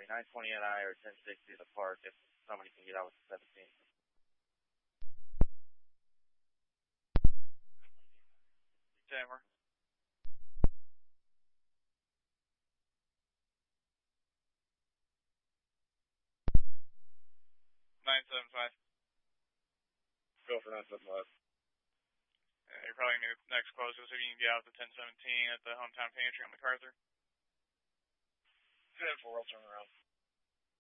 920 NI or 1060 at the park if somebody can get out with the 17. Jammer. 975. Go for 975. You're probably going to be next closest if you can get out the 1017 at the hometown pantry on MacArthur. 10-4, I'll turn around.